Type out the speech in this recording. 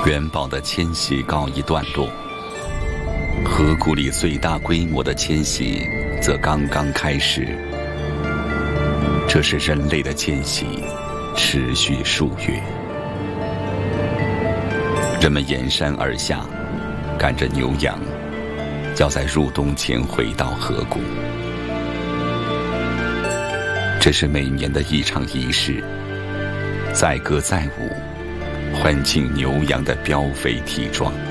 元宝的迁徙告一段落，河谷里最大规模的迁徙则刚刚开始。这是人类的迁徙，持续数月。人们沿山而下，赶着牛羊，要在入冬前回到河谷。这是每年的一场仪式，载歌载舞，欢庆牛羊的膘肥体壮。